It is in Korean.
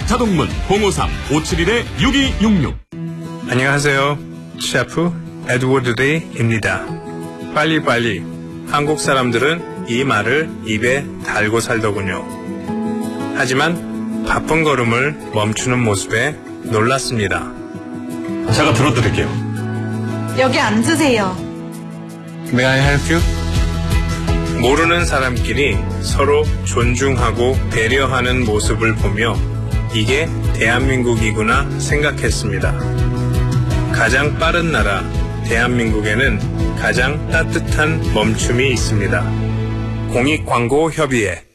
자동문 053-571-6266. 안녕하세요. 셰프 에드워드 레이입니다. 빨리빨리. 한국 사람들은 이 말을 입에 달고 살더군요. 하지만 바쁜 걸음을 멈추는 모습에 놀랐습니다. 제가 들어드릴게요. 여기 앉으세요. May I help you? 모르는 사람끼리 서로 존중하고 배려하는 모습을 보며 이게 대한민국이구나 생각했습니다. 가장 빠른 나라 대한민국에는 가장 따뜻한 멈춤이 있습니다. 공익광고협의회